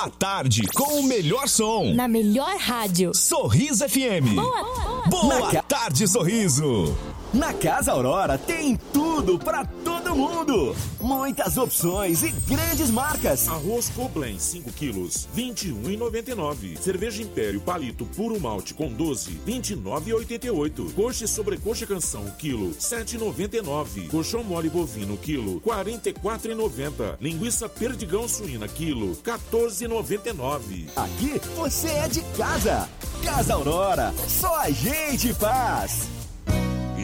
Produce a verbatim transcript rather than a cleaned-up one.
À tarde, com o melhor som. Na melhor rádio. Sorriso F M. Boa, boa. Boa Na tarde, Sorriso. Na Casa Aurora tem tudo pra todo mundo. Muitas opções e grandes marcas. Arroz Coblen cinco quilos, vinte e um reais e noventa e nove centavos. Cerveja Império Palito Puro Malte com doze, vinte e nove reais e oitenta e oito centavos. Coxa e sobrecoxa Canção quilo, sete reais e noventa e nove centavos. Colchão mole bovino quilo, quarenta e quatro reais e noventa centavos. Linguiça Perdigão suína quilo, quatorze reais e noventa e nove centavos. Aqui você é de casa. Casa Aurora, só a gente faz.